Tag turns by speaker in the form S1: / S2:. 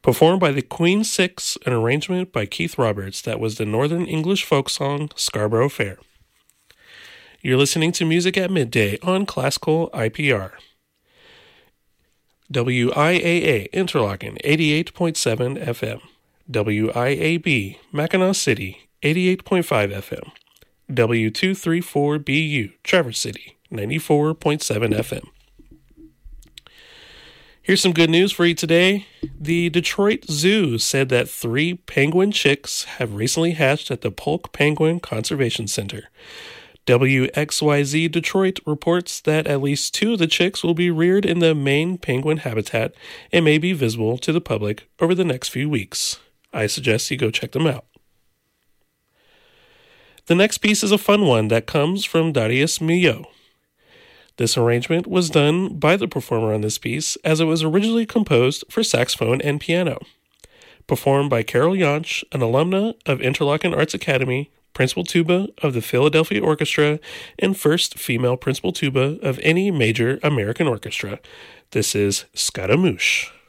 S1: Performed by the Queen Six, an arrangement by Keith Roberts that was the Northern English folk song Scarborough Fair. You're listening to Music at Midday on Classical IPR. WIAA Interlochen 88.7 FM. WIAB Mackinac City 88.5 FM. W234BU Traverse City 94.7 FM. Here's some good news for you today. The Detroit Zoo said that 3 penguin chicks have recently hatched at the Polk Penguin Conservation Center. WXYZ Detroit reports that at least 2 of the chicks will be reared in the main penguin habitat and may be visible to the public over the next few weeks. I suggest you go check them out. The next piece is a fun one that comes from Darius Milhaud. This arrangement was done by the performer on this piece as it was originally composed for saxophone and piano. Performed by Carol Yonch, an alumna of Interlochen Arts Academy, principal tuba of the Philadelphia Orchestra, and first female principal tuba of any major American orchestra. This is Scaramouche.